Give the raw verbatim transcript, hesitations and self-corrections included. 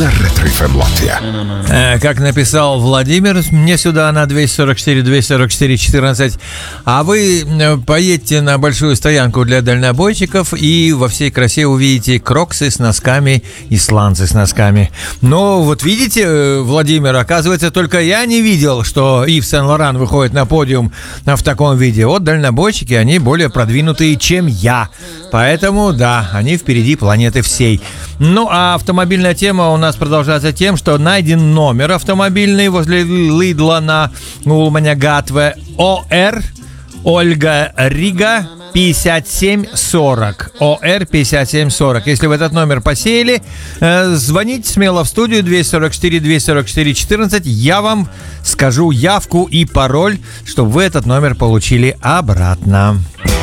на Ретро эф эм Латвия. Э, Как написал Владимир, мне сюда на двести сорок четыре двести сорок четыре четырнадцать. А вы э, поедете на большую стоянку для дальнобойщиков и во всей красе увидите кроксы с носками и сланцы с носками. Но вот видите, э, Владимир, оказывается, только я не видел, что Ив Сен-Лоран выходит на подиум э, в таком виде. Вот дальнобойщики, они более продвинутые, чем я. Поэтому, да, они впереди планеты всей. Ну, а автомобильная тема у нас продолжается тем, что найден номер автомобильный возле Лидла на Улманя-Гатве ОР Ольга Рига пятьдесят семь сорок. ОР пятьдесят семь сорок. Если вы этот номер посеяли, э, звоните смело в студию двести сорок четыре двести сорок четыре четырнадцать. Я вам скажу явку и пароль, чтобы вы этот номер получили обратно.